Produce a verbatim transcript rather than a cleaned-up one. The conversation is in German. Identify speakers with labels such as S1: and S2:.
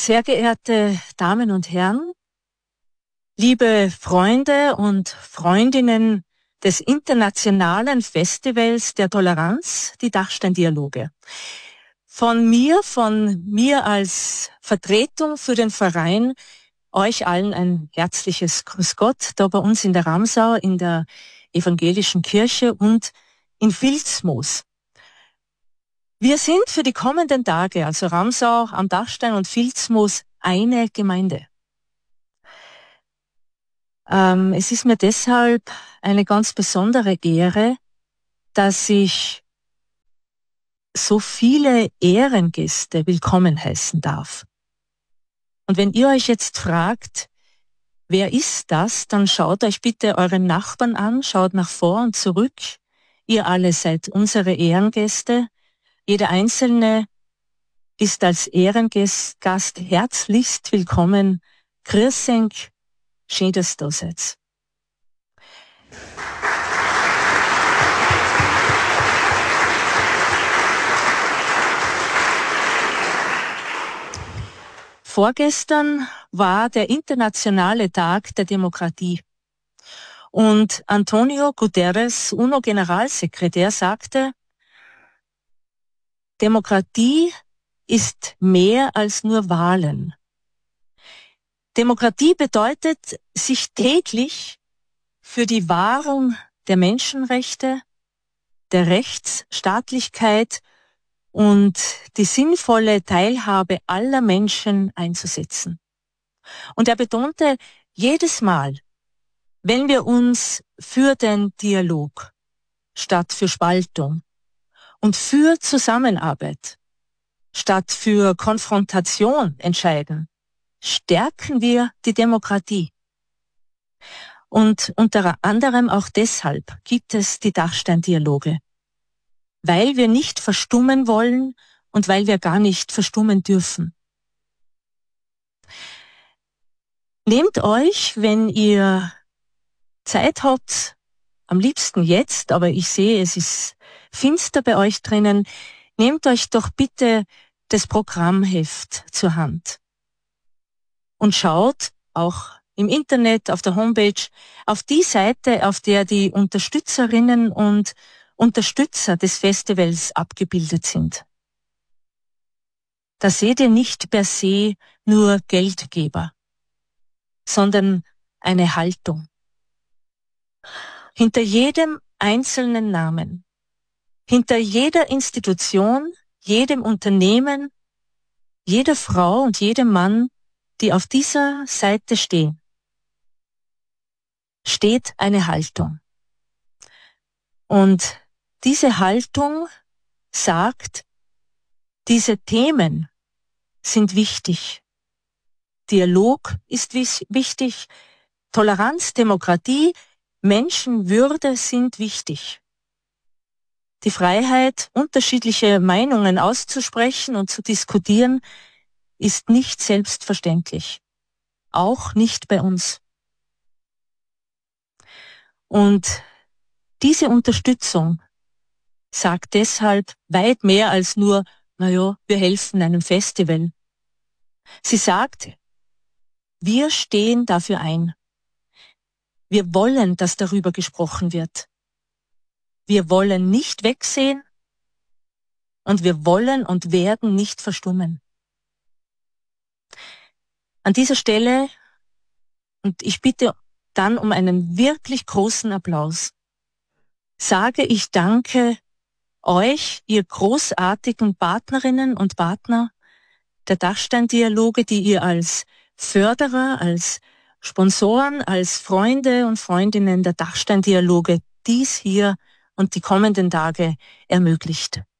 S1: Sehr geehrte Damen und Herren, liebe Freunde und Freundinnen des internationalen Festivals der Toleranz, die Dachstein-Dialoge. Von mir, von mir als Vertretung für den Verein, euch allen ein herzliches Grüß Gott, da bei uns in der Ramsau, in der evangelischen Kirche und in Vilsmoos. Wir sind für die kommenden Tage, also Ramsau am Dachstein und Vilsmoos, eine Gemeinde. Ähm, es ist mir deshalb eine ganz besondere Ehre, dass ich so viele Ehrengäste willkommen heißen darf. Und wenn ihr euch jetzt fragt, wer ist das, dann schaut euch bitte euren Nachbarn an, schaut nach vor und zurück. Ihr alle seid unsere Ehrengäste. Jeder Einzelne ist als Ehrengast herzlichst willkommen. Grüß euch, schön, dass ihr da seid. Vorgestern war der internationale Tag der Demokratie. Und Antonio Guterres, UNO-Generalsekretär, sagte, Demokratie ist mehr als nur Wahlen. Demokratie bedeutet, sich täglich für die Wahrung der Menschenrechte, der Rechtsstaatlichkeit und die sinnvolle Teilhabe aller Menschen einzusetzen. Und er betonte jedes Mal, wenn wir uns für den Dialog statt für Spaltung und für Zusammenarbeit statt für Konfrontation entscheiden, stärken wir die Demokratie. Und unter anderem auch deshalb gibt es die Dachstein-Dialoge, weil wir nicht verstummen wollen und weil wir gar nicht verstummen dürfen. Nehmt euch, wenn ihr Zeit habt, am liebsten jetzt, aber ich sehe, es ist finster bei euch drinnen, nehmt euch doch bitte das Programmheft zur Hand und schaut auch im Internet, auf der Homepage, auf die Seite, auf der die Unterstützerinnen und Unterstützer des Festivals abgebildet sind. Da seht ihr nicht per se nur Geldgeber, sondern eine Haltung. Hinter jedem einzelnen Namen, hinter jeder Institution, jedem Unternehmen, jeder Frau und jedem Mann, die auf dieser Seite stehen, steht eine Haltung. Und diese Haltung sagt, diese Themen sind wichtig. Dialog ist wichtig, Toleranz, Demokratie, Menschenwürde sind wichtig. Die Freiheit, unterschiedliche Meinungen auszusprechen und zu diskutieren, ist nicht selbstverständlich. Auch nicht bei uns. Und diese Unterstützung sagt deshalb weit mehr als nur, naja, wir helfen einem Festival. Sie sagt, wir stehen dafür ein. Wir wollen, dass darüber gesprochen wird. Wir wollen nicht wegsehen und wir wollen und werden nicht verstummen. An dieser Stelle, und ich bitte dann um einen wirklich großen Applaus, sage ich Danke euch, ihr großartigen Partnerinnen und Partner der Dachstein-Dialoge, die ihr als Förderer, als Sponsoren, als Freunde und Freundinnen der Dachstein-Dialoge dies hier und die kommenden Tage ermöglicht.